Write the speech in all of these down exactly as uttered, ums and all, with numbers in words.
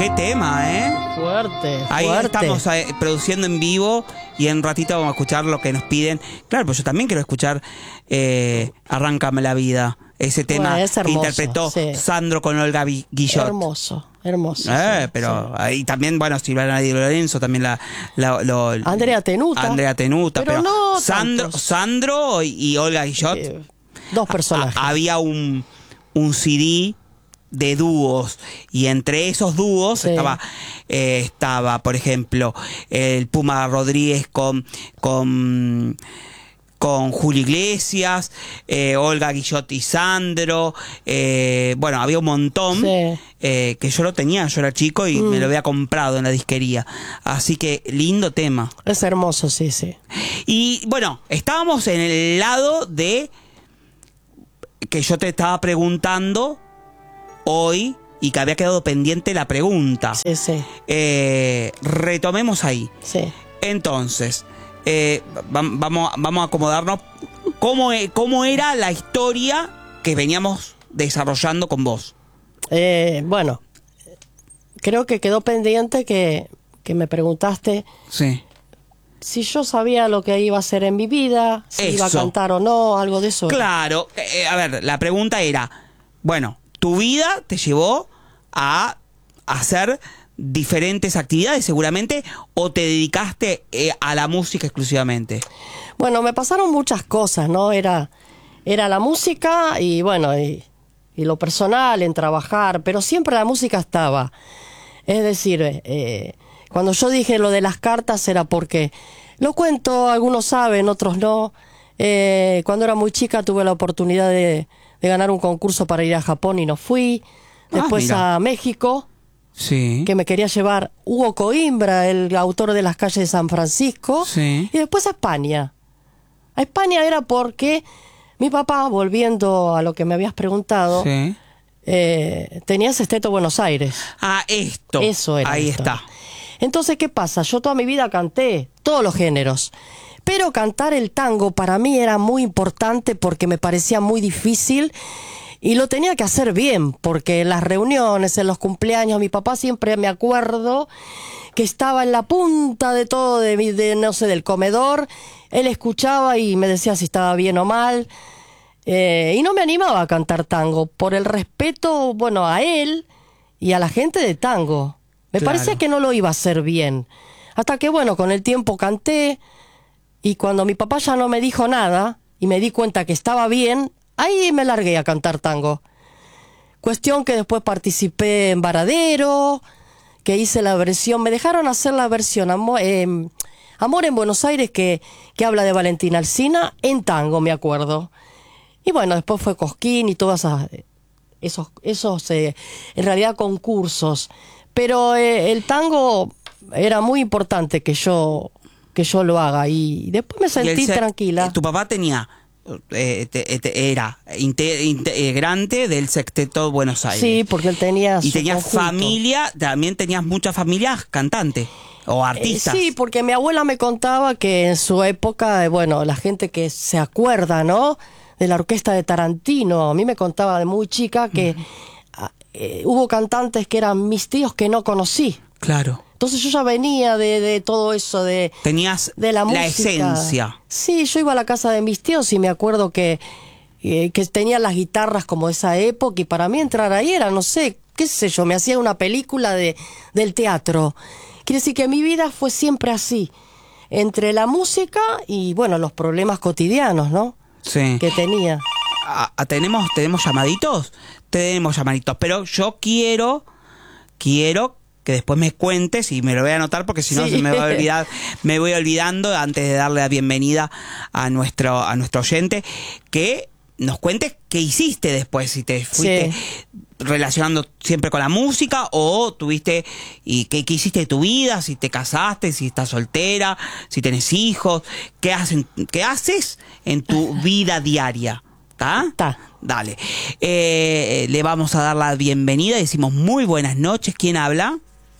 Qué tema, ¿eh? Fuerte, Ahí fuerte. estamos eh, produciendo en vivo y en un ratito vamos a escuchar lo que nos piden. Claro, pues yo también quiero escuchar eh, Arráncame la vida. Ese tema Bueno, es hermoso, que interpretó sí. Sandro con Olga Guillot. Hermoso, hermoso. Eh, sí, pero sí. ahí también, bueno, Silvana Di Lorenzo, también la... la lo, Andrea Tenuta. Andrea Tenuta, pero, pero, no Sandro, tantos. Sandro y Olga Guillot. Eh, dos personajes. A, había un, un C D de dúos y entre esos dúos Sí. estaba eh, estaba por ejemplo el Puma Rodríguez con con con Julio Iglesias, eh, Olga Guillot y Sandro, eh, bueno, había un montón, Sí. eh, que yo lo tenía, yo era chico y Mm. me lo había comprado en la disquería, así que lindo tema. Es hermoso, sí, sí. Y bueno, estábamos en el lado de que yo te estaba preguntando hoy y que había quedado pendiente la pregunta. Sí, sí, Eh, retomemos ahí. sí. Entonces, eh, va- vamos, vamos a acomodarnos. ¿Cómo, e- ¿Cómo era la historia que veníamos desarrollando con vos? Eh, bueno, creo que quedó pendiente que, que me preguntaste Sí. si yo sabía lo que iba a hacer en mi vida, si iba a Eso. cantar o no, algo de eso. Claro, eh, a ver, la pregunta era, bueno, tu vida te llevó a hacer diferentes actividades seguramente o te dedicaste eh, a la música exclusivamente. Bueno, me pasaron muchas cosas, ¿no? Era, era la música y bueno, y, y lo personal, en trabajar, pero siempre la música estaba. Es decir, eh, cuando yo dije lo de las cartas era porque, lo cuento, algunos saben, otros no. Eh, cuando era muy chica tuve la oportunidad de, de ganar un concurso para ir a Japón y no fui. Después mira. a México, Sí. que me quería llevar Hugo Coimbra, el autor de Las calles de San Francisco, Sí. y después a España. A España era porque mi papá, volviendo a lo que me habías preguntado, Sí. eh, tenía Sesteto Buenos Aires. Ah, esto. Eso era. Ahí esto. está. Entonces, ¿qué pasa? Yo toda mi vida canté todos los géneros, pero cantar el tango para mí era muy importante porque me parecía muy difícil. Y lo tenía que hacer bien, porque en las reuniones, en los cumpleaños, mi papá siempre me acuerdo que estaba en la punta de todo, de, mi- de no sé, del comedor. Él escuchaba y me decía si estaba bien o mal. Eh, y no me animaba a cantar tango, por el respeto, bueno, a él y a la gente de tango. Me Claro. parecía que no lo iba a hacer bien. Hasta que, bueno, con el tiempo canté, y cuando mi papá ya no me dijo nada, y me di cuenta que estaba bien, ahí me largué a cantar tango. Cuestión que después participé en Varadero, que hice la versión, me dejaron hacer la versión Amo- eh, Amor en Buenos Aires, que, que habla de Valentina Alsina, en tango, me acuerdo. Y bueno, después fue Cosquín y todos esos, esos eh, en realidad, concursos. Pero eh, el tango era muy importante que yo, que yo lo haga, y después me Y el sentí se- tranquila. eh, Tu papá tenía, eh, te- te- era inte- integrante del Sexteto Buenos Aires. Sí, porque él tenía Y su tenías conjunto. familia, también tenías muchas familias cantantes o Eh, artistas. sí, porque mi abuela me contaba que en su época, eh, bueno, la gente que se acuerda, ¿no?, de la orquesta de Tarantino, a mí me contaba de muy chica que ah, eh, hubo cantantes que eran mis tíos que no conocí. Claro. Entonces yo ya venía de, de todo eso, de, Tenías de la, la música. esencia. Sí, yo iba a la casa de mis tíos y me acuerdo que, eh, que tenían las guitarras como de esa época, y para mí entrar ahí era, no sé, qué sé yo, me hacía una película de, del teatro. Quiere decir que mi vida fue siempre así, entre la música y, bueno, los problemas cotidianos, ¿no?, Sí. que tenía. Ah, ah, ¿Tenemos, tenemos llamaditos? Tenemos llamaditos, pero yo quiero, quiero que después me cuentes y me lo voy a anotar porque si no Sí. se me va a olvidar, me voy olvidando antes de darle la bienvenida a nuestro, a nuestro oyente, que nos cuentes qué hiciste después, si te fuiste Sí. relacionando siempre con la música o tuviste, y qué, qué hiciste de tu vida, si te casaste, si estás soltera, si tenés hijos, qué hacen, qué haces en tu vida diaria. ¿Está? Está. Dale. Eh, le vamos a dar la bienvenida. Decimos muy buenas noches. ¿Quién habla?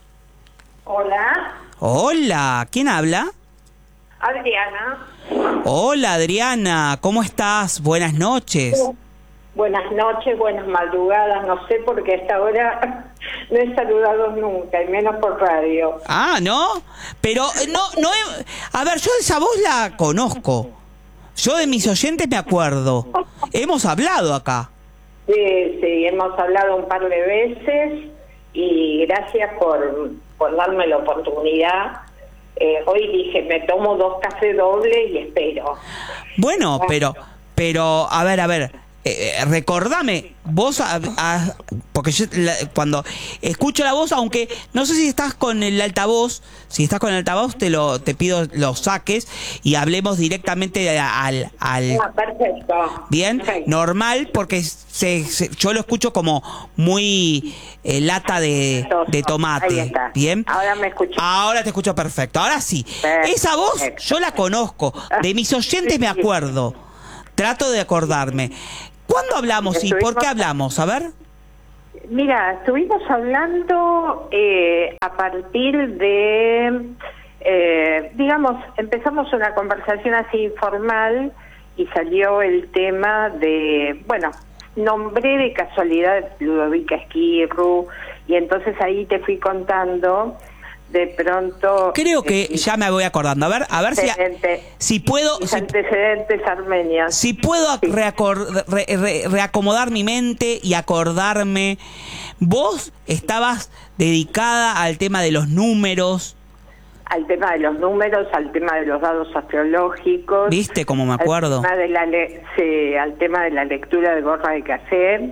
Hola, Hola. ¿Quién habla? Adriana. Hola, Adriana. ¿Cómo estás? Buenas noches. Buenas noches, buenas madrugadas, no sé porque a esta hora no he saludado nunca, y menos por radio. Ah, ¿no? Pero eh, no, no he... A ver, yo esa voz la conozco. Yo de mis oyentes me acuerdo. Hemos hablado acá. Sí, sí, hemos hablado un par de veces y gracias por, por darme la oportunidad. Eh, hoy dije, me tomo dos cafés dobles y espero. Bueno, pero, pero, a ver, a ver, eh, recordame, vos, a, a, porque yo la, cuando escucho la voz, aunque no sé si estás con el altavoz, si estás con el altavoz te lo te pido lo saques y hablemos directamente al... al Ah, perfecto. Bien, Perfecto. normal, porque se, se, yo lo escucho como muy eh, lata de, de tomate. Ahí está. Bien. Ahora me escucho. Ahora te escucho perfecto. Ahora sí. Perfecto. Esa voz yo la conozco. De mis oyentes me acuerdo. Trato de acordarme. ¿Cuándo hablamos y por qué hablamos? A ver. Mira, estuvimos hablando eh, a partir de, eh, digamos, empezamos una conversación así informal y salió el tema de, bueno, nombré de casualidad Ludovica Esquirru y entonces ahí te fui contando de pronto... Creo que eh, ya me voy acordando. A ver, a ver si, si puedo... mis Si, antecedentes armenios. si puedo reacor- re- re- reacomodar mi mente y acordarme. Vos estabas dedicada al tema de los números. Al tema de los números, al tema de los dados astrológicos. ¿Viste cómo me acuerdo? Al tema de la, le sí, al tema de la lectura de gorra de café.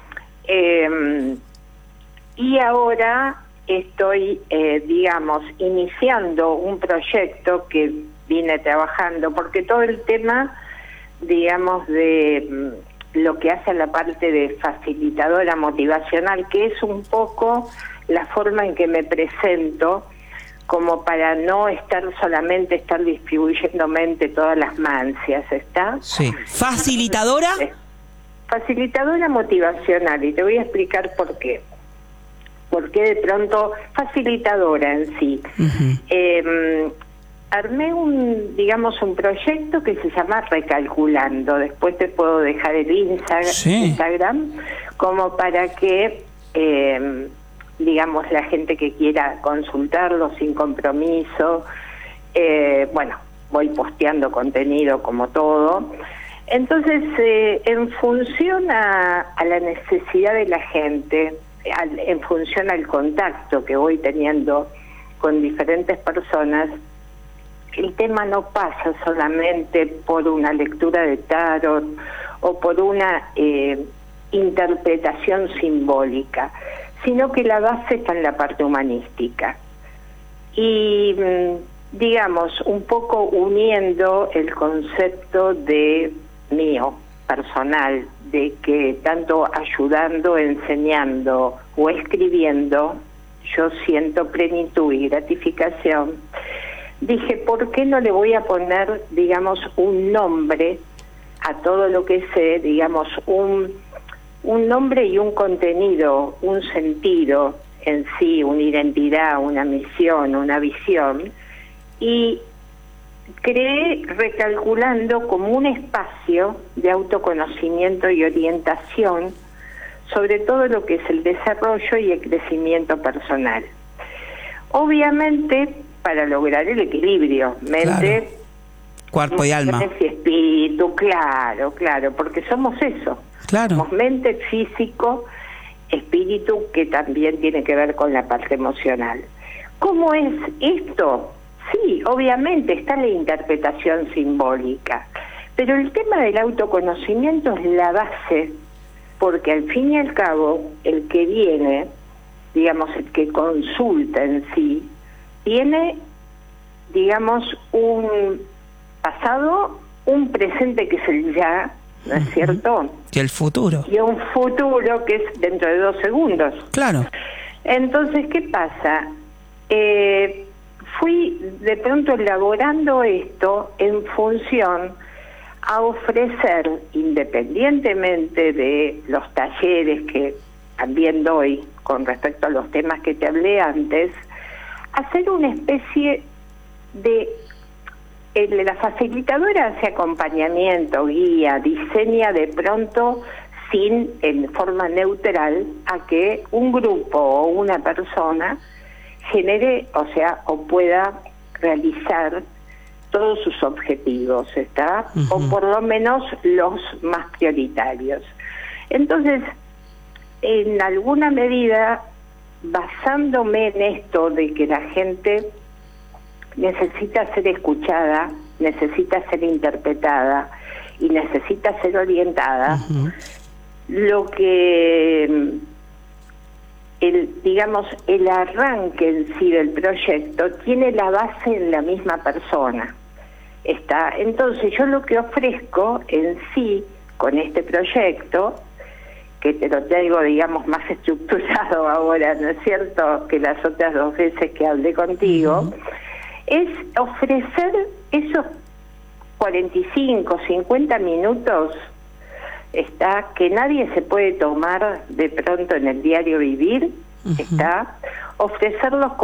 Eh, y ahora estoy, eh, digamos, iniciando un proyecto que vine trabajando, porque todo el tema, digamos, de mm, lo que hace a la parte de facilitadora motivacional, que es un poco la forma en que me presento, como para no estar solamente estar distribuyendo mente todas las mancias, ¿está? Sí. ¿Facilitadora? Facilitadora motivacional, y te voy a explicar por qué. Por qué de pronto facilitadora en sí. Uh-huh. Eh, armé un, digamos, un proyecto que se llama Recalculando. Después te puedo dejar el Insta Sí. Instagram como para que... Eh, digamos, la gente que quiera consultarlo sin compromiso. Eh, bueno, voy posteando contenido como todo. Entonces, eh, en función a, a la necesidad de la gente, al, en función al contacto que voy teniendo con diferentes personas, el tema no pasa solamente por una lectura de tarot o por una eh, interpretación simbólica, sino que la base está en la parte humanística. Y, digamos, un poco uniendo el concepto de mío, personal, de que tanto ayudando, enseñando o escribiendo, yo siento plenitud y gratificación, dije, ¿por qué no le voy a poner, digamos, un nombre a todo lo que sé, digamos, un... un nombre y un contenido, un sentido en sí, una identidad, una misión, una visión, y creé Recalculando como un espacio de autoconocimiento y orientación sobre todo lo que es el desarrollo y el crecimiento personal. Obviamente, para lograr el equilibrio, mente, claro. Cuerpo y alma. Y espíritu, claro, claro, porque somos eso. Claro. Somos mente, físico, espíritu, que también tiene que ver con la parte emocional. ¿Cómo es esto? Sí, obviamente está la interpretación simbólica, pero el tema del autoconocimiento es la base, porque al fin y al cabo, el que viene, digamos, el que consulta en sí, tiene, digamos, un pasado, un presente que es el ya, ¿no es cierto? Y el futuro. Y un futuro que es dentro de dos segundos. Claro. Entonces, ¿qué pasa? Eh, fui de pronto elaborando esto en función a ofrecer, independientemente de los talleres que también doy con respecto a los temas que te hablé antes, hacer una especie de... El, la facilitadora hace acompañamiento, guía, diseña de pronto sin, en forma neutral, a que un grupo o una persona genere, o sea, o pueda realizar todos sus objetivos, ¿está? Uh-huh. O por lo menos los más prioritarios. Entonces, en alguna medida, basándome en esto de que la gente necesita ser escuchada, necesita ser interpretada y necesita ser orientada, uh-huh. lo que, el, digamos, el arranque en sí del proyecto tiene la base en la misma persona. Está. Entonces yo lo que ofrezco en sí con este proyecto, que te lo traigo, digamos, más estructurado ahora, ¿no es cierto?, que las otras dos veces que hablé contigo, uh-huh. es ofrecer esos cuarenta y cinco, cincuenta minutos, está, que nadie se puede tomar de pronto en el diario vivir, uh-huh. está, ofrecerlos